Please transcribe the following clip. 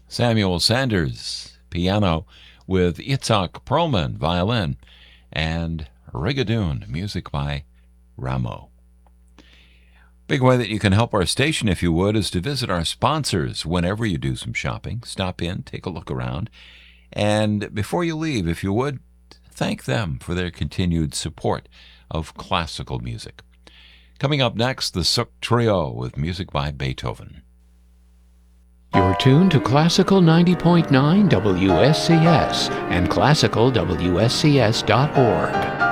Samuel Sanders, piano, with Itzhak Perlman, violin, and Rigadoon, music by Rameau. Big way that you can help our station, if you would, is to visit our sponsors whenever you do some shopping. Stop in, take a look around, and before you leave, if you would, thank them for their continued support of classical music. Coming up next, the Suk Trio with music by Beethoven. You're tuned to Classical 90.9 WSCS and classicalwscs.org.